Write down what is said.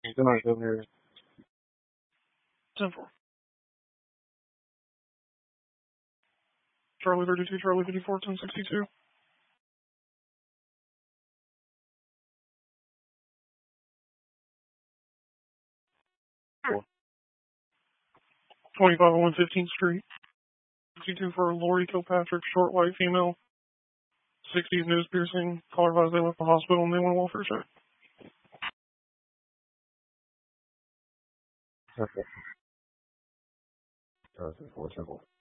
Good night, Governor. 10-4. Charlie 32, Charlie 54, 1062. 2501 15th Street. 62 for Lori Kilpatrick, short white female. 60s nose piercing. Collar advised they left the hospital and they want a welfare check. Okay. 4 simple.